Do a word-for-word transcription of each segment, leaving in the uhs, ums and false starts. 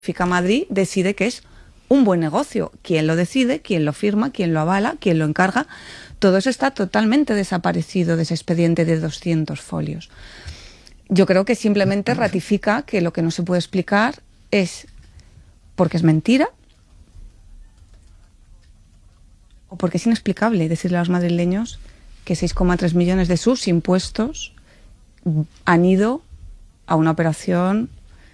Benfica Madrid decide que es un buen negocio. ¿Quién lo decide? ¿Quién lo firma? ¿Quién lo avala? ¿Quién lo encarga? Todo eso está totalmente desaparecido de ese expediente de doscientos folios. Yo creo que simplemente ratifica que lo que no se puede explicar es porque es mentira o porque es inexplicable decirle a los madrileños que seis coma tres millones de sus impuestos han ido a una operación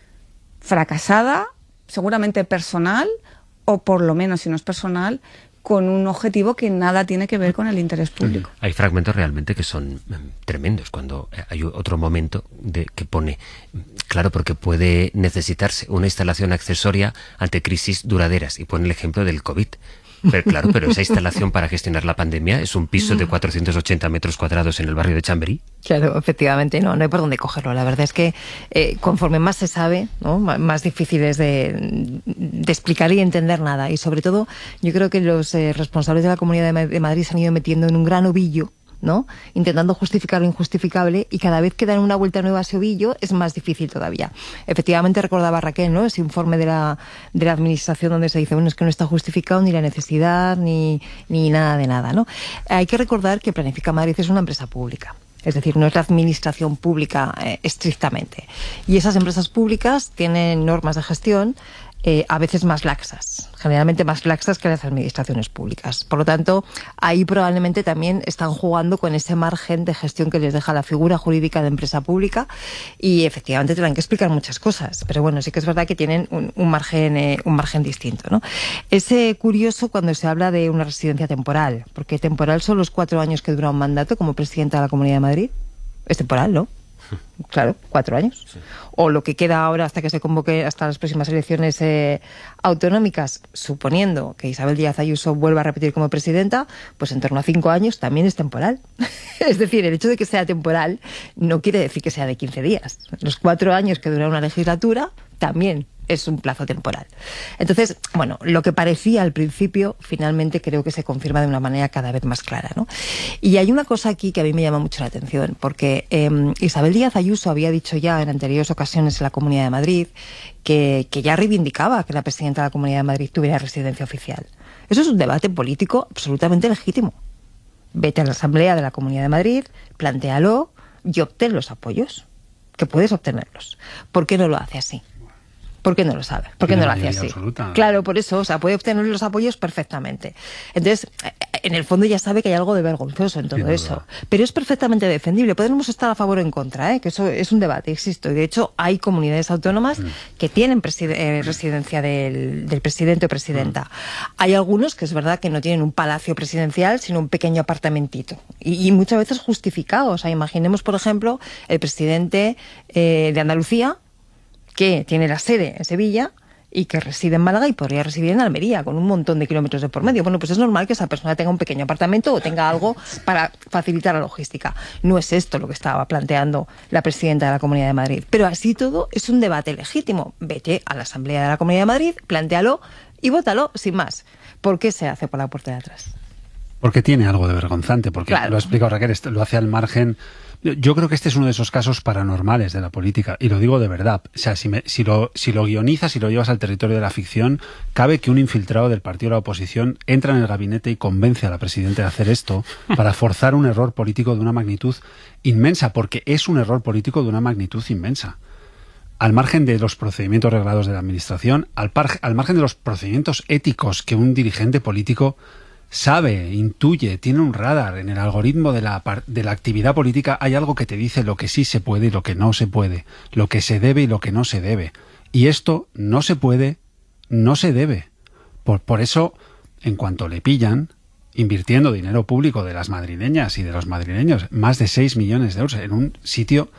fracasada, seguramente personal, o por lo menos, si no es personal, con un objetivo que nada tiene que ver con el interés público. Hay fragmentos realmente que son tremendos, cuando hay otro momento de que pone, claro, porque puede necesitarse una instalación accesoria ante crisis duraderas, y pone el ejemplo del COVID. Pero claro, pero esa instalación para gestionar la pandemia es un piso de cuatrocientos ochenta metros cuadrados en el barrio de Chamberí. Claro, efectivamente, no, no hay por dónde cogerlo. La verdad es que eh, conforme más se sabe, ¿no?, más difícil es de, de explicar y entender nada. Y sobre todo, yo creo que los eh, responsables de la Comunidad de Madrid se han ido metiendo en un gran ovillo, ¿no?, intentando justificar lo injustificable, y cada vez que dan una vuelta nueva a ese ovillo es más difícil todavía. Efectivamente, recordaba Raquel, ¿no?, ese informe de la, de la administración donde se dice, bueno, es que no está justificado ni la necesidad ni, ni nada de nada, ¿no? Hay que recordar que Planifica Madrid es una empresa pública. Es decir, no es la administración pública eh, estrictamente. Y esas empresas públicas tienen normas de gestión Eh, a veces más laxas, generalmente más laxas que las administraciones públicas. Por lo tanto, ahí probablemente también están jugando con ese margen de gestión que les deja la figura jurídica de empresa pública, y efectivamente tendrán que explicar muchas cosas, pero bueno, sí que es verdad que tienen un, un margen eh, un margen distinto, ¿no? Es eh, curioso cuando se habla de una residencia temporal, porque temporal son los cuatro años que dura un mandato como presidenta de la Comunidad de Madrid. Es temporal, ¿no? Claro, cuatro años. Sí. O lo que queda ahora hasta que se convoque, hasta las próximas elecciones eh, autonómicas, suponiendo que Isabel Díaz Ayuso vuelva a repetir como presidenta, pues en torno a cinco años también es temporal. Es decir, el hecho de que sea temporal no quiere decir que sea de quince días. Los cuatro años que dura una legislatura también es un plazo temporal. Entonces, bueno, lo que parecía al principio, finalmente creo que se confirma de una manera cada vez más clara, ¿no? Y hay una cosa aquí que a mí me llama mucho la atención, porque eh, Isabel Díaz Ayuso había dicho ya en anteriores ocasiones en la Comunidad de Madrid que, que ya reivindicaba que la presidenta de la Comunidad de Madrid tuviera residencia oficial. Eso es un debate político absolutamente legítimo. Vete a la Asamblea de la Comunidad de Madrid, plantéalo y obtén los apoyos, que puedes obtenerlos. ¿Por qué no lo hace así? ¿Por qué no lo sabe? ¿Por qué no lo hace así? Absoluta. Claro, por eso, o sea, puede obtener los apoyos perfectamente. Entonces, en el fondo ya sabe que hay algo de vergonzoso en todo sí, eso. Pero es perfectamente defendible. Podemos estar a favor o en contra, ¿eh? Que eso es un debate, insisto. Y de hecho, hay comunidades autónomas mm. que tienen eh, residencia del, del presidente o presidenta. Mm. Hay algunos que es verdad que no tienen un palacio presidencial, sino un pequeño apartamentito. Y, y muchas veces justificado. O sea, imaginemos, por ejemplo, el presidente eh, de Andalucía, que tiene la sede en Sevilla y que reside en Málaga y podría residir en Almería, con un montón de kilómetros de por medio. Bueno, pues es normal que esa persona tenga un pequeño apartamento o tenga algo para facilitar la logística. No es esto lo que estaba planteando la presidenta de la Comunidad de Madrid. Pero así todo es un debate legítimo. Vete a la Asamblea de la Comunidad de Madrid, plantéalo y vótalo sin más. ¿Por qué se hace por la puerta de atrás? Porque tiene algo de vergonzante, porque claro. Lo ha explicado Raquel, lo hace al margen. Yo creo que este es uno de esos casos paranormales de la política, y lo digo de verdad. O sea, si, me, si, lo, si lo guionizas, si lo llevas al territorio de la ficción, cabe que un infiltrado del partido de la oposición entra en el gabinete y convence a la presidenta de hacer esto para forzar un error político de una magnitud inmensa, porque es un error político de una magnitud inmensa. Al margen de los procedimientos reglados de la administración, al, par, al margen de los procedimientos éticos que un dirigente político sabe, intuye, tiene un radar en el algoritmo de la, de la actividad política. Hay algo que te dice lo que sí se puede y lo que no se puede, lo que se debe y lo que no se debe. Y esto no se puede, no se debe. Por, por eso, en cuanto le pillan, invirtiendo dinero público de las madrileñas y de los madrileños, más de seis millones de euros en un sitio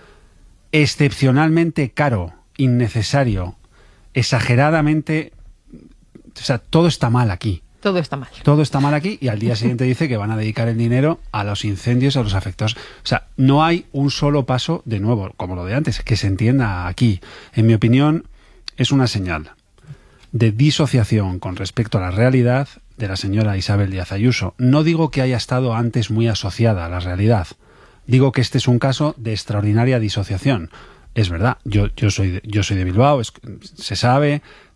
excepcionalmente caro, innecesario, exageradamente... O sea, todo está mal aquí. Todo está mal. Todo está mal aquí, y al día siguiente dice que van a dedicar el dinero a los incendios, a los afectados. O sea, no hay un solo paso, de nuevo, como lo de antes, que se entienda aquí. En mi opinión, es una señal de disociación con respecto a la realidad de la señora Isabel Díaz Ayuso. No digo que haya estado antes muy asociada a la realidad. Digo que este es un caso de extraordinaria disociación. Es verdad, yo, yo, soy, de, yo soy de Bilbao, es, se sabe...